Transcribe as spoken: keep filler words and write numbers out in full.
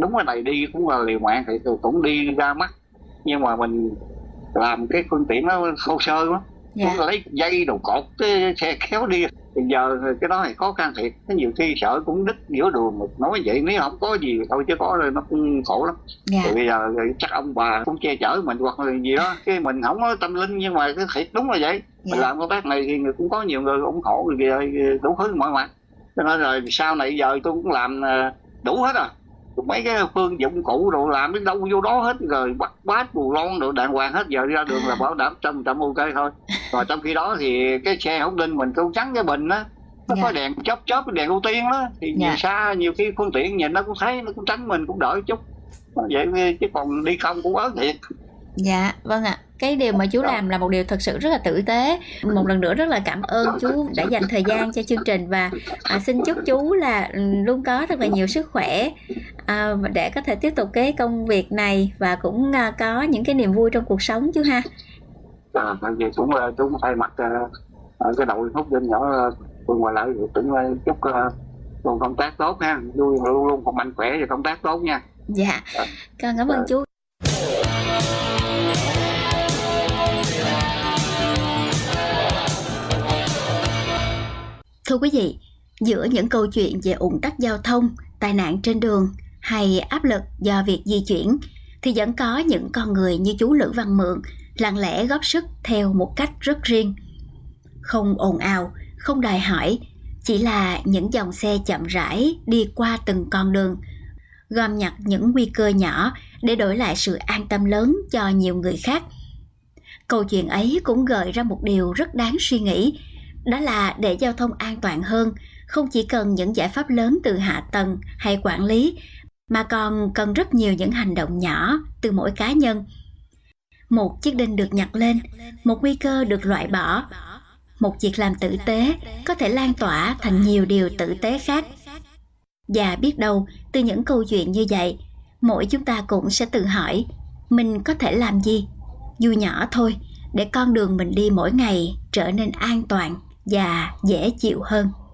đúng cái này đi cũng là liều mạng thì cũng đi ra mắt, nhưng mà mình làm cái phương tiện nó thô sơ lắm, Dạ. cũng lấy dây đồ cột cái xe kéo đi. Bây giờ cái đó thì khó khăn thiệt, cái nhiều khi sợ cũng đứt giữa đường. Nói vậy nếu không có gì thôi chứ có rồi nó cũng khổ lắm. Dạ. Thì bây giờ chắc ông bà cũng che chở mình hoặc là gì đó, cái mình không có tâm linh nhưng mà cái thiệt đúng là vậy. Dạ. Mình làm công tác này thì cũng có nhiều người ủng hộ rồi đủ thứ mọi mặt, cho nên rồi sau này giờ tôi cũng làm đủ hết rồi. Mấy cái phương dụng cụ đồ làm đến đâu vô đó hết, rồi bắt bát bù lon đồ đàng hoàng hết, giờ ra đường là bảo đảm trăm trăm ok thôi. Rồi trong khi đó thì cái xe hút đinh mình cũng trắng cái bình á, nó Dạ. có đèn chớp chớp, đèn ưu tiên đó, thì Dạ. nhiều xa nhiều khi phương tiện nhìn nó cũng thấy, nó cũng tránh mình cũng đỡ chút vậy, chứ còn đi không cũng ớn thiệt. Dạ, vâng ạ. Cái điều mà chú làm là một điều thật sự rất là tử tế. Một lần nữa rất là cảm ơn chú đã dành thời gian cho chương trình, và à, xin chúc chú là luôn có thật là nhiều sức khỏe à, để có thể tiếp tục cái công việc này, và cũng à, có những cái niềm vui trong cuộc sống chú ha. À, vậy cũng chúng thay mặt uh, cái đội hút đinh nhỏ Phương Hòa Lợi cũng chúc uh, công tác tốt ha, luôn luôn luôn mạnh khỏe và công tác tốt nha. Dạ, con cảm ơn chú. Thưa quý vị, giữa những câu chuyện về ùn tắc giao thông, tai nạn trên đường hay áp lực do việc di chuyển, thì vẫn có những con người như chú Lữ Văn Mượn lặng lẽ góp sức theo một cách rất riêng. Không ồn ào, không đòi hỏi, chỉ là những dòng xe chậm rãi đi qua từng con đường, gom nhặt những nguy cơ nhỏ để đổi lại sự an tâm lớn cho nhiều người khác. Câu chuyện ấy cũng gợi ra một điều rất đáng suy nghĩ, đó là để giao thông an toàn hơn, không chỉ cần những giải pháp lớn từ hạ tầng hay quản lý, mà còn cần rất nhiều những hành động nhỏ từ mỗi cá nhân. Một chiếc đinh được nhặt lên, một nguy cơ được loại bỏ, một việc làm tử tế có thể lan tỏa thành nhiều điều tử tế khác. Và biết đâu, từ những câu chuyện như vậy, mỗi chúng ta cũng sẽ tự hỏi, mình có thể làm gì, dù nhỏ thôi, để con đường mình đi mỗi ngày trở nên an toàn và dễ chịu hơn.